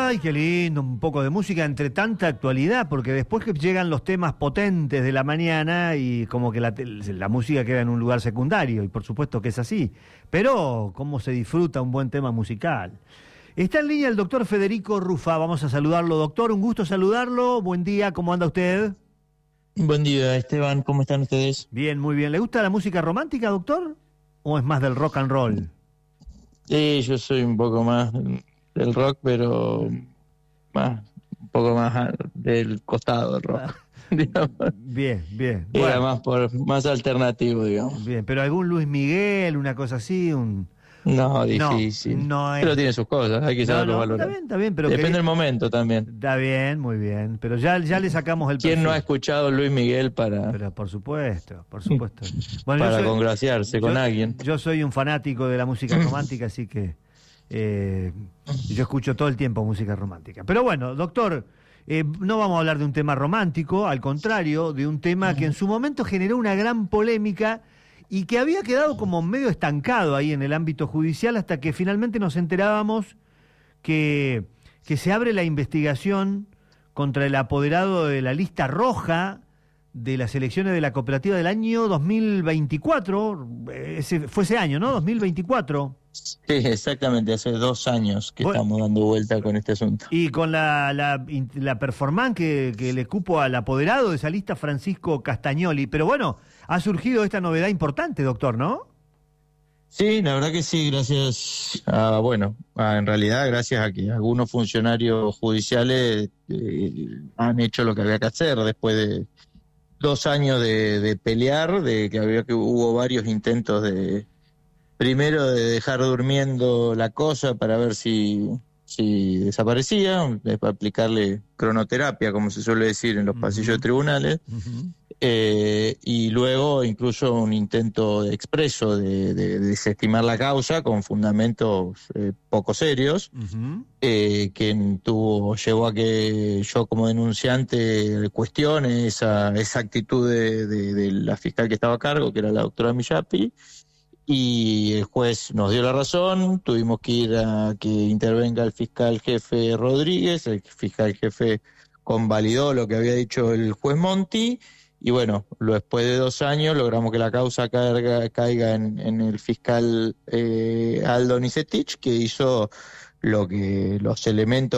Ay, qué lindo, un poco de música entre tanta actualidad, porque después que llegan los temas potentes de la mañana y como que la música queda en un lugar secundario, y por supuesto que es así. Pero, ¿cómo se disfruta un buen tema musical? Está en línea el doctor Federico Rufa, vamos a saludarlo. Doctor, un gusto saludarlo, buen día, ¿cómo anda usted? Buen día, Esteban, ¿cómo están ustedes? Bien, muy bien. ¿Le gusta la música romántica, doctor? ¿O es más del rock and roll? Yo soy un poco más del rock, pero un poco más del costado del rock, digamos. Bien, bien. Era Bueno, más alternativo, digamos. bien, pero algún Luis Miguel, una cosa así, No, difícil. No es. Pero tiene sus cosas, hay que saberlo valorar. Está bien, pero Depende del momento también. Está bien, muy bien, pero ya le sacamos el ¿Quién perfil. no ha escuchado Luis Miguel Pero por supuesto. Bueno, para congraciarse con alguien? Yo soy un fanático de la música romántica, así que yo escucho todo el tiempo música romántica. Pero bueno, doctor, no vamos a hablar de un tema romántico, al contrario, de un tema que en su momento generó una gran polémica y que había quedado como medio estancado ahí en el ámbito judicial hasta que finalmente nos enterábamos que se abre la investigación contra el apoderado de la lista roja de las elecciones de la cooperativa del año 2024. Fue ese año, ¿no? 2024. Sí, exactamente, hace 2 años que estamos dando vuelta con este asunto. Y con la performance que le cupo al apoderado de esa lista, Francisco Castagnoli. Pero bueno, ha surgido esta novedad importante, doctor, ¿no? Sí, la verdad que sí, gracias en realidad gracias a que algunos funcionarios judiciales han hecho lo que había que hacer después de 2 años de pelear, de que hubo varios intentos primero de dejar durmiendo la cosa para ver si desaparecía, para aplicarle cronoterapia, como se suele decir en los pasillos de tribunales, y luego incluso un intento expreso de desestimar la causa con fundamentos poco serios, que llevó a que yo como denunciante cuestione esa actitud de la fiscal que estaba a cargo, que era la doctora Millapi, y el juez nos dio la razón. Tuvimos que ir a que intervenga el fiscal jefe Rodríguez. El fiscal jefe convalidó lo que había dicho el juez Monti, y bueno, después de 2 años logramos que la causa caiga en el fiscal Aldo Nisetich, que hizo los elementos